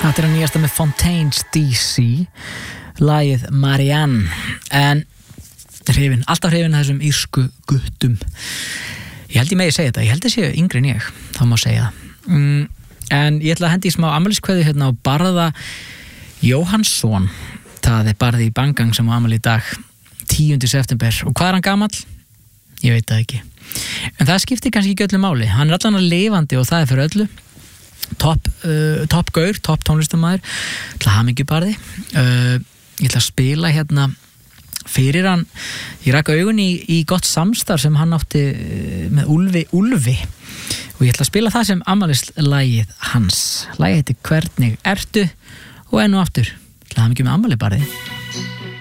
Þetta er að nýjasta með Fontaines DC, lagið Marianne, en alltaf hrifin þessum írsku guttum. Ég held ég megi segja þetta, ég held ég séu yngri en ég, þá má segja það. En ég ætla að hendi í smá afmæliskveðju hérna á Barða Jóhannsson. Það er Barði í Bangang sem á afmæli í dag, 10. september. Og hvað er hann gamall? Ég veit það ekki. En það skiptir kannski ekki öllu máli. Hann er allan að lifandi og það er fyrir öllu. Topp gaur, topp tónlistarmaður, til hamingju Barði. Ég ætla að spila hérna fyrir hann. Ég rak augun í gott samstarf sem hann átti með Úlfi og ég ætla að spila það sem afmælislagið hans. Lagið heitir Hvernig ertu og enn og aftur til hamingju með afmæli Barði.